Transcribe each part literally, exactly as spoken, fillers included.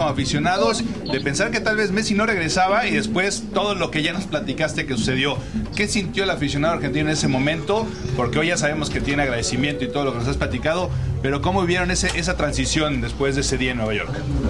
como aficionados, de pensar que tal vez Messi no regresaba y después todo lo que ya nos platicaste que sucedió. ¿Qué sintió el aficionado argentino en ese momento? Porque hoy ya sabemos que tiene agradecimiento y todo lo que nos has platicado, pero ¿cómo vivieron ese, esa transición después de ese día en Nueva York?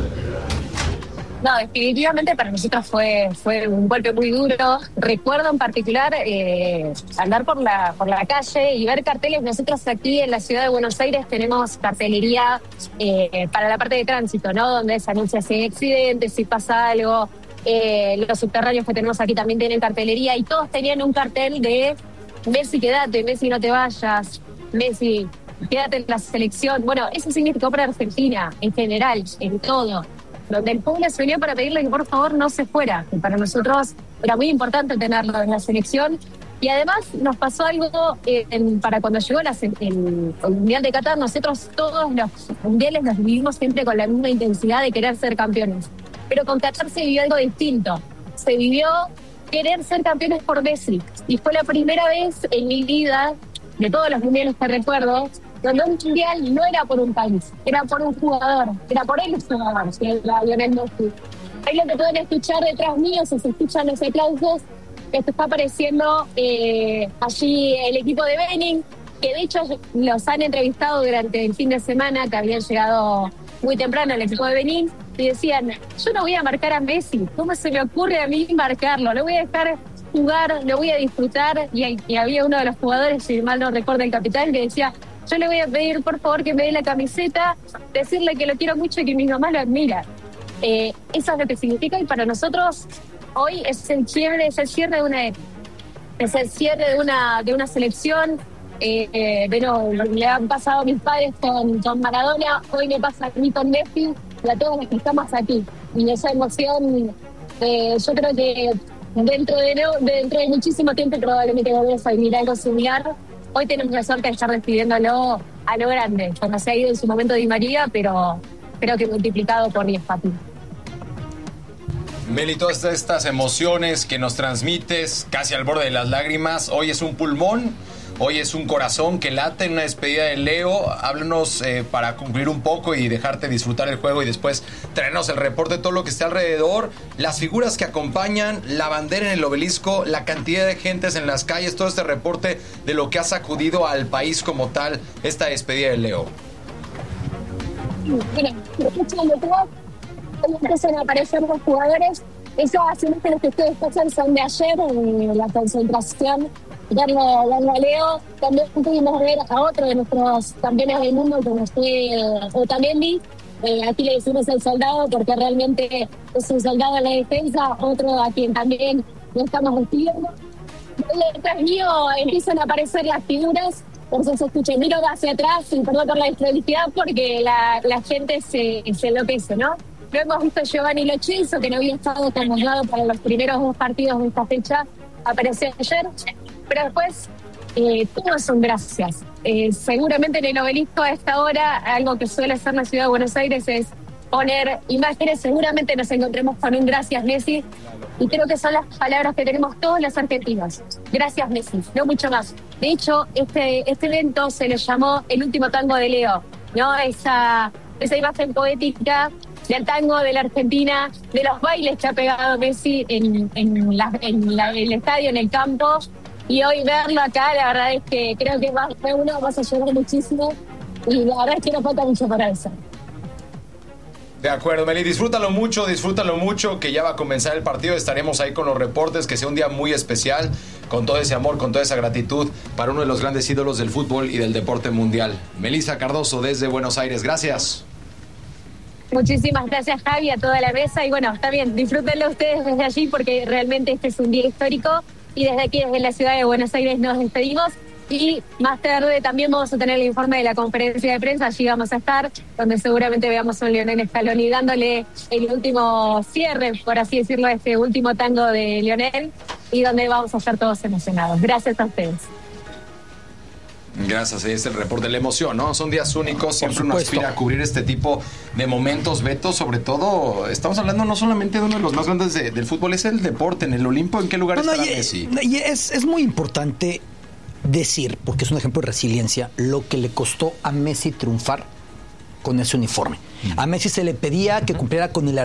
No, definitivamente para nosotros fue fue un golpe muy duro. Recuerdo en particular eh, andar por la por la calle y ver carteles. Nosotros aquí en la ciudad de Buenos Aires tenemos cartelería eh, para la parte de tránsito, ¿no? Donde se anuncia si hay accidentes, si pasa algo. Eh, los subterráneos que tenemos aquí también tienen cartelería y todos tenían un cartel de Messi, quédate, Messi, no te vayas, Messi, quédate en la selección. Bueno, eso significó para Argentina en general, en todo. Donde el pueblo se unió para pedirle que por favor no se fuera, que para nosotros era muy importante tenerlo en la selección. Y además nos pasó algo eh, en, para cuando llegó la, el, el Mundial de Qatar. Nosotros todos los mundiales los vivimos siempre con la misma intensidad de querer ser campeones, pero con Qatar se vivió algo distinto. Se vivió querer ser campeones por Messi, y fue la primera vez en mi vida, de todos los mundiales que recuerdo, donde un mundial no era por un país, era por un jugador, era por el jugador, que era Lionel Messi. Ahí lo que pueden escuchar detrás mío, si se escuchan los aplausos, que se está apareciendo eh, allí el equipo de Benin, que de hecho los han entrevistado durante el fin de semana, que habían llegado muy temprano al equipo de Benin, y decían, yo no voy a marcar a Messi, ¿cómo se me ocurre a mí marcarlo? Lo voy a dejar jugar, lo voy a disfrutar. Y, y había uno de los jugadores, si mal no recuerdo el capitán, que decía, yo le voy a pedir por favor que me dé la camiseta, decirle que lo quiero mucho y que mi mamá lo admira. Eh, eso es lo que significa, y para nosotros hoy es el cierre, es el cierre de una es el cierre de una de una selección. Eh, eh, pero le han pasado a mis padres con, con Maradona, hoy me pasa a mí con Messi, y a todos los que estamos aquí. Y esa emoción, eh, yo creo que dentro de, no, dentro de muchísimo tiempo probablemente volvemos a vivir algo similar. Hoy tenemos la suerte de estar despidiéndolo a lo grande, cuando se ha ido en su momento Di María, pero creo que multiplicado por diez, Pati. Meli, todas estas emociones que nos transmites casi al borde de las lágrimas, hoy es un pulmón, hoy es un corazón que late en una despedida de Leo. Háblanos eh, para concluir un poco y dejarte disfrutar el juego y después traernos el reporte de todo lo que está alrededor, las figuras que acompañan, la bandera en el obelisco, la cantidad de gentes en las calles, todo este reporte de lo que ha sacudido al país como tal esta despedida de Leo. Bueno, empiezan a aparecer los jugadores. Esas imágenes que ustedes pasan son de ayer, en la concentración. Darlo, darlo a Leo. También pudimos ver a otro de nuestros campeones del mundo, como fue Otamendi. Eh, aquí le decimos el soldado porque realmente es un soldado en la defensa, otro a quien también lo estamos despidiendo. Detrás mío empiezan a aparecer las figuras, por eso se escucha, miro hacia atrás, y perdón por la desprolijidad, porque la, la gente se, se enloquece, ¿no? Lo hemos visto Giovanni Lo Celso, que no había estado convocado para los primeros dos partidos de esta fecha, apareció ayer, pero después eh, todos son gracias. Eh, seguramente en el obelisco a esta hora, algo que suele hacer la ciudad de Buenos Aires es poner imágenes. Seguramente nos encontremos con un gracias Messi, y creo que son las palabras que tenemos todos los argentinos. Gracias Messi, no mucho más. De hecho, este, este evento se le llamó el último tango de Leo, ¿no? Esa, esa imagen poética del tango de la Argentina, de los bailes que ha pegado Messi en, en, la, en la, el estadio, en el campo. Y hoy verlo acá, la verdad es que creo que más de uno vas a llorar muchísimo, y la verdad es que no falta mucho para eso. De acuerdo, Meli, disfrútalo mucho, disfrútalo mucho, que ya va a comenzar el partido, estaremos ahí con los reportes, que sea un día muy especial, con todo ese amor, con toda esa gratitud para uno de los grandes ídolos del fútbol y del deporte mundial. Melissa Cardoso desde Buenos Aires, gracias. Muchísimas gracias, Javi, a toda la mesa, y bueno, está bien, disfrútenlo ustedes desde allí, porque realmente este es un día histórico, y desde aquí, desde la ciudad de Buenos Aires, nos despedimos. Y más tarde también vamos a tener el informe de la conferencia de prensa, allí vamos a estar, donde seguramente veamos a un Lionel Scaloni dándole el último cierre, por así decirlo, a este último tango de Lionel, y donde vamos a estar todos emocionados. Gracias a ustedes. Gracias, ahí es el reporte de la emoción, ¿no? Son días únicos, siempre uno aspira a cubrir este tipo de momentos, Beto, sobre todo, estamos hablando no solamente de uno de los más grandes de, del fútbol, es el deporte, en el Olimpo, ¿en qué lugar no, estará no, y, Messi? Y es, es muy importante decir, porque es un ejemplo de resiliencia, lo que le costó a Messi triunfar con ese uniforme. A Messi se le pedía que cumpliera con el